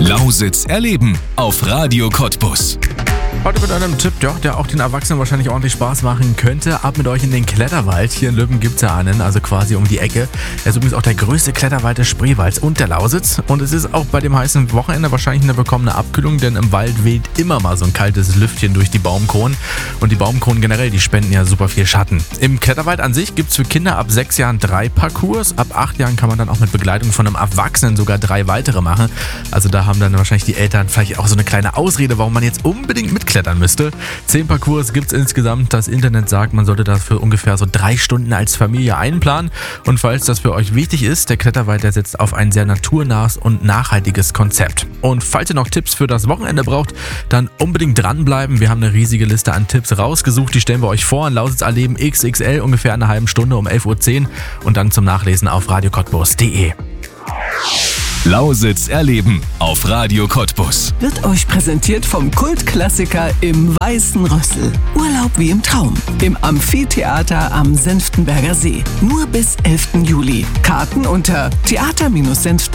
Lausitz erleben auf Radio Cottbus. Heute mit einem Tipp, der auch den Erwachsenen wahrscheinlich ordentlich Spaß machen könnte. Ab mit euch in den Kletterwald. Hier in Lübben gibt es ja einen, also quasi um die Ecke. Er ist übrigens auch der größte Kletterwald des Spreewalds und der Lausitz. Und es ist auch bei dem heißen Wochenende wahrscheinlich eine bekommene Abkühlung, denn im Wald weht immer mal so ein kaltes Lüftchen durch die Baumkronen. Und die Baumkronen generell, die spenden ja super viel Schatten. Im Kletterwald an sich gibt es für Kinder ab 6 Jahren 3 Parcours. Ab 8 Jahren kann man dann auch mit Begleitung von einem Erwachsenen sogar 3 weitere machen. Also da haben dann wahrscheinlich die Eltern vielleicht auch so eine kleine Ausrede, warum man jetzt unbedingt mitklettern müsste. 10 Parcours gibt es insgesamt. Das Internet sagt, man sollte das für ungefähr so 3 Stunden als Familie einplanen. Und falls das für euch wichtig ist, der Kletterwald, der setzt auf ein sehr naturnahes und nachhaltiges Konzept. Und falls ihr noch Tipps für das Wochenende braucht, dann unbedingt dranbleiben. Wir haben eine riesige Liste an Tipps rausgesucht. Die stellen wir euch vor. In Lausitz erleben XXL ungefähr eine halbe Stunde um 11:10 Uhr und dann zum Nachlesen auf radiocottbus.de. Lausitz erleben auf Radio Cottbus. Wird euch präsentiert vom Kultklassiker im Weißen Rössel. Urlaub wie im Traum. Im Amphitheater am Senftenberger See. Nur bis 11. Juli. Karten unter theater-senften